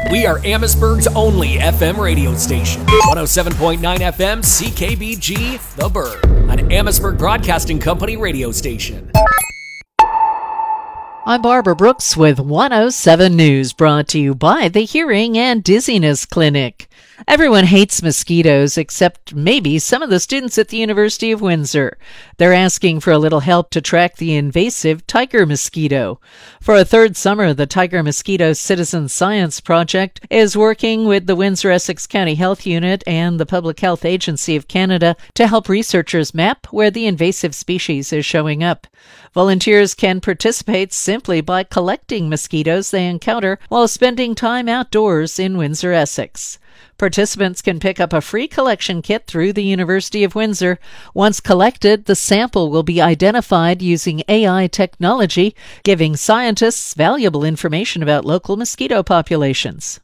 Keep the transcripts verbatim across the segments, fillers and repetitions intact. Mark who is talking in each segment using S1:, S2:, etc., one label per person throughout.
S1: We are Amherstburg's only F M radio station. one oh seven point nine F M C K B G, The Burg, an Amherstburg Broadcasting Company radio station.
S2: I'm Barbara Brooks with one oh seven News, brought to you by the Hearing and Dizziness Clinic. Everyone hates mosquitoes except maybe some of the students at the University of Windsor. They're asking for a little help to track the invasive tiger mosquito. For a third summer, the Tiger Mosquito Citizen Science Project is working with the Windsor-Essex County Health Unit and the Public Health Agency of Canada to help researchers map where the invasive species is showing up. Volunteers can participate simply by collecting mosquitoes they encounter while spending time outdoors in Windsor-Essex. Participants can pick up a free collection kit through the University of Windsor. Once collected, the sample will be identified using A I technology, giving scientists valuable information about local mosquito populations.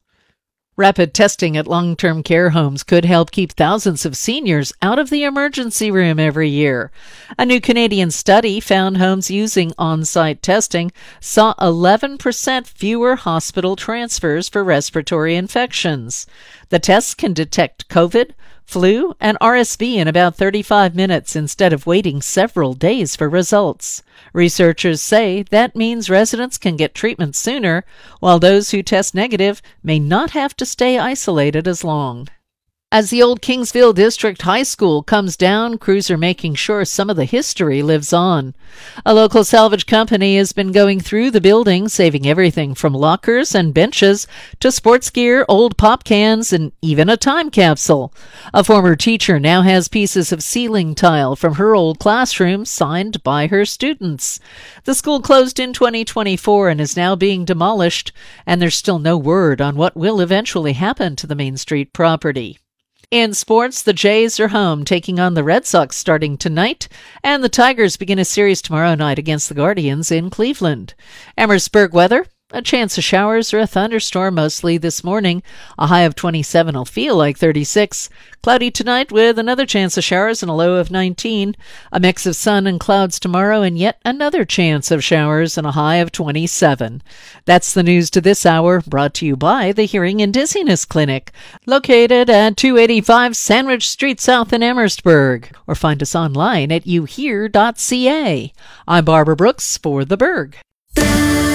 S2: Rapid testing at long-term care homes could help keep thousands of seniors out of the emergency room every year. A new Canadian study found homes using on-site testing saw eleven percent fewer hospital transfers for respiratory infections. The tests can detect COVID, flu, and R S V in about thirty-five minutes instead of waiting several days for results. Researchers say that means residents can get treatment sooner, while those who test negative may not have to stay isolated as long. As the old Kingsville District High School comes down, crews are making sure some of the history lives on. A local salvage company has been going through the building, saving everything from lockers and benches to sports gear, old pop cans, and even a time capsule. A former teacher now has pieces of ceiling tile from her old classroom signed by her students. The school closed in twenty twenty-four and is now being demolished, and there's still no word on what will eventually happen to the Main Street property. In sports, the Jays are home, taking on the Red Sox starting tonight, and the Tigers begin a series tomorrow night against the Guardians in Cleveland. Amherstburg weather, a chance of showers or a thunderstorm mostly this morning. A high of twenty-seven will feel like thirty-six. Cloudy tonight with another chance of showers and a low of nineteen. A mix of sun and clouds tomorrow and yet another chance of showers and a high of twenty-seven. That's the news to this hour, brought to you by the Hearing and Dizziness Clinic, located at two eighty-five Sandwich Street South in Amherstburg, or find us online at you hear dot c a. I'm Barbara Brooks for The Burg.